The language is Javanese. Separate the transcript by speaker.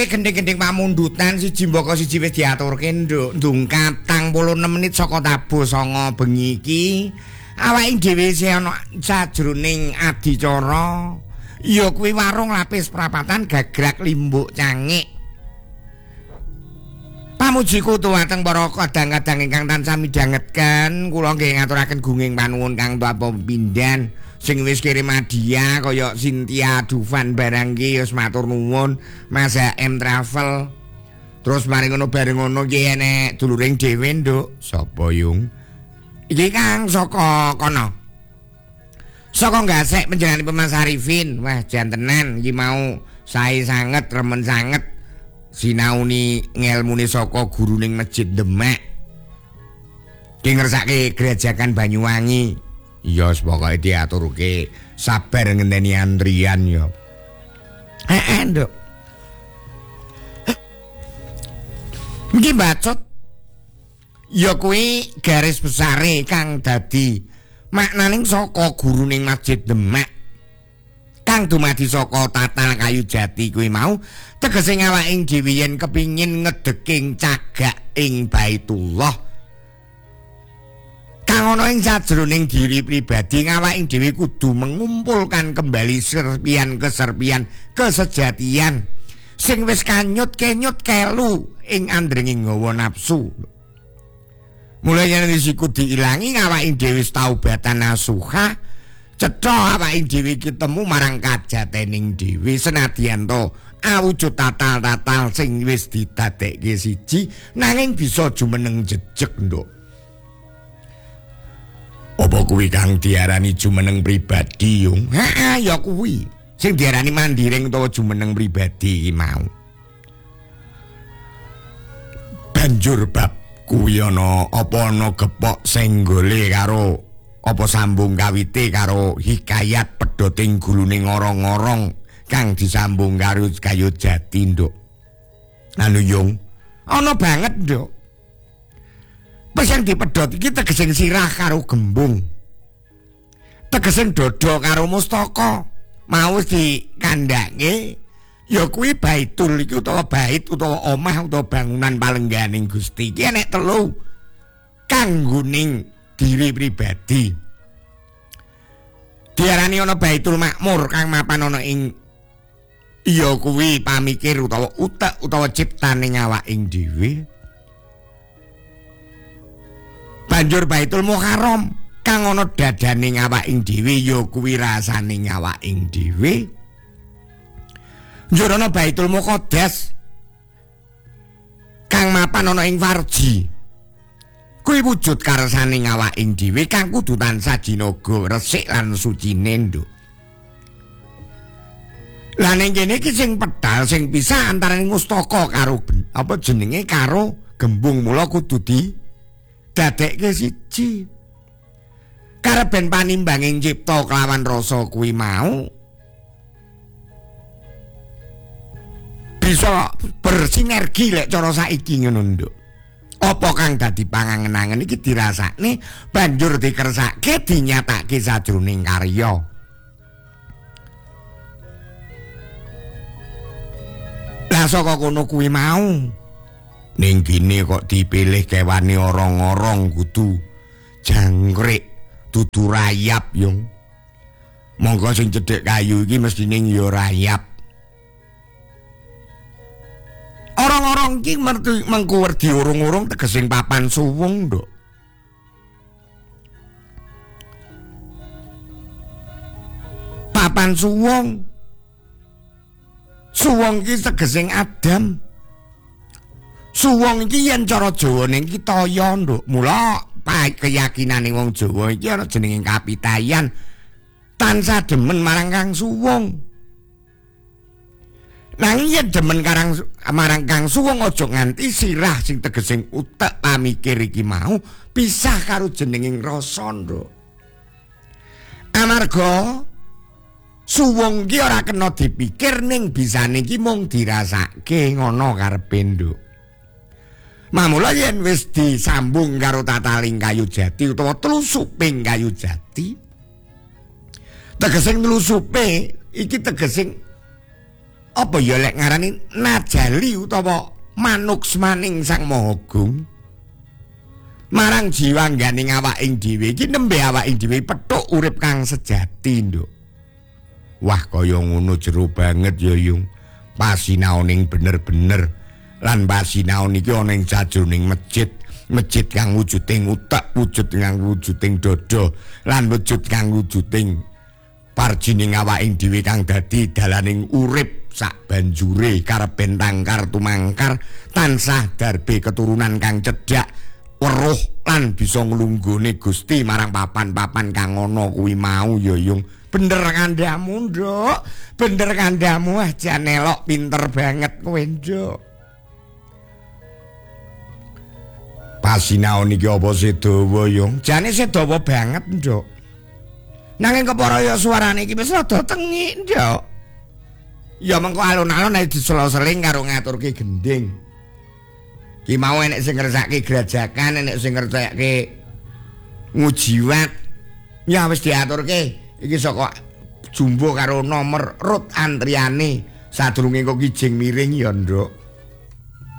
Speaker 1: Gending-gending pamundutan siji mbaka siji wis diaturke nduk ndungkat 36 menit saka tabuh sanga bengi iki awake dhewe isih ana sajroning adicara ya kuwi warung lapis prapatan gagrak limbuk cangik pamujiku tuwateng para kadang-kadang ingkang tansah midhangetken kula nggih ngaturaken gunging panuwun kang Tapa Pindan sing wis kirim hadiah kaya Cynthia Dufan barang ki wis matur nuwun Mas M Travel. Terus mari ngono bareng ngono ki enek duluring dhewe nduk. Sapa yung? Iki Kang saka kono. Saka Gasek Panjenengan Mas Arifin. Wah jantenan iki mau sae sanget remen sanget sinauni ngelmune saka guruning Masjid Demak. Ki ngersake Gerajakan Banyuwangi. Ya pokoke diaturke sabar ngenteni antrian ya. Heeh, Nduk. Iki bacot. Ya kuwi garis besare kang dadi maknaning saka guruning Masjid Demak. Kang dumadi saka tatal kayu jati kuwi mau tegese awake dhewe yen kepingin ngedeking cagak ing Baitullah. Kang ana ing sajroning diri pribadi ngawake dhewe kudu mengumpulkan kembali serpian kesejatian sing wis kanyut-kenyut kelu ing andrenging hawa nafsu. Mulai yen risiko diilangi ngawake dhewe taubatan nasuha cetha awake dhewe ketemu marang kajatening dhewe senadyan to awujud tatal-tatal sing wis didadekke siji nanging bisa jumeneng jejeg nduk. Apa kuwi kang diarani jumeneng pribadi yung? Heeh ya kuwi. Sing diarani mandiring utawa jumeneng pribadi iki mau. Banjur bab kuwi ana apa ana gepok senggole karo apa sambung kawite karo hikayat pedoting guluning ngorong-ngorong kang disambung karo kayu jati nduk. Anu yung ana banget nduk. Pas yang dipedhot iki tegesing sirah karo gembung. Tegesing dodo karo mustaka. Mau dikandhake ya kuwi baitul iki utawa bait utawa omah utawa bangunan palengganing Gusti. Iki enek telu kanggoning diri pribadi. Diarani ana Baitul Makmur kang mapan ana ing ya kuwi pamikir utawa utek utawa ciptaning awaking dhewe. Banjur Baitul Muharram kang ana dadaning awaking dhewe ya kuwi rasaning awaking dhewe. Njur ana Baitul Muqaddas kang mapan ana ing farji. Kuwi wujud karsaning awaking dhewe kang kudu tansah jinaga resik lan sucine nduk. Lah ning kene iki sing pedal sing pisah antaraning mustaka karo apa jenenge karo gembung mula kudu dadekke siji. Kareben panimbanging cipta kelawan rasa kuwi mau bisa bersinergi lek cara saiki ngono nduk. Apa kang dadi pangangen-angen iki dirasakne banjur dikersake dinyatake sajroning karya. Lah saka kono kuwi mau ning kene kok dipilih kewane orong-orong kudu jangkrik dudu rayap yung. Monggo sing cedhek kayu iki mestine ya rayap. Orang-orang iki mengko werdi urung-urung tegesing papan suwung nduk. Papan suwung. Suwung iki tegesing Adam. Suwung iki yen cara Jawane iki toya nduk. Mula keyakinane wong Jawa iki ana jenenge kapitayan tansah demen marang Kang Suwung. Nanging yen demen marang Kang Suwung aja nganti sirah sing tegesing utek pamikir iki mau pisah karo jenenging rasa nduk. Amarga suwung iki ora kena dipikir ning bisane iki mung dirasake ngono karepe nduk. Mamula yen wis disambung karo tataling kayu jati utawa tlusuping kayu jati. Tegesing tlusupe iki tegesing Apa ya lek ngarani najali utawa manuksmaning Sang Maha Agung? Marang jiwangganing awaking dhewe iki nembe awaking dhewe pethuk urip kang sejati, Nduk. Wah, kaya ngono jero banget ya, Yung. Pasinaoning bener-bener. Lan pasinaon iki ana ing sajroning masjid. Masjid kang wujuding utek, wujud kang wujuding dada, lan wujud kang wujuding parjining awaking dhewe kang dadi dalaning urip sak banjure karep tangkar tumangkar tansah darbe keturunan kang cedhak weruh lan bisa nglunggone Gusti marang papan-papan kang ana kuwi mau ya Yung. Bener kandhamu, Nduk. Bener kandhamu aja nelok pinter banget kowe, Nduk. Pasinaon iki apa sedawa, Yung? Jane sedawa banget, Nduk. Nanging kepara ya suarane iki wis rada tengik, Nduk. Ya mengko alun-alun ae diselo-seling karo ngaturke gending. Ki mau enek sing ngersake grajakan, enek sing ngersake ngujiwat. Ya wis diaturke. Iki saka jumbo karo nomor rut antriane sadurunge kok kijing miring ya, Nduk.